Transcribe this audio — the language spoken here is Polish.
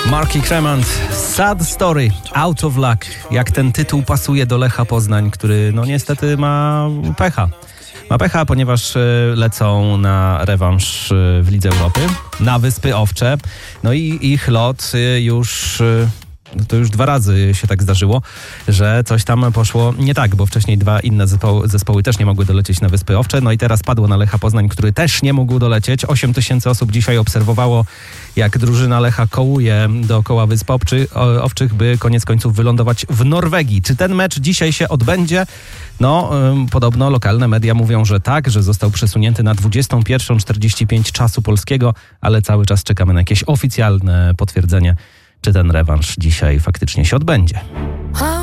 Marki Kremant, Sad Story, Out of Luck. Jak ten tytuł pasuje do Lecha Poznań, który no niestety ma pecha. Ma pecha, ponieważ lecą na rewanż w Lidze Europy, na Wyspy Owcze. No i ich lot to już 2 razy się tak zdarzyło, że coś tam poszło nie tak, bo wcześniej 2 inne zespoły też nie mogły dolecieć na Wyspy Owcze. No i teraz padło na Lecha Poznań, który też nie mógł dolecieć. 8 000 osób dzisiaj obserwowało, jak drużyna Lecha kołuje dookoła Wysp Owczych, by koniec końców wylądować w Norwegii. Czy ten mecz dzisiaj się odbędzie? No, podobno lokalne media mówią, że tak, że został przesunięty na 21:45 czasu polskiego, ale cały czas czekamy na jakieś oficjalne potwierdzenie, czy ten rewanż dzisiaj faktycznie się odbędzie.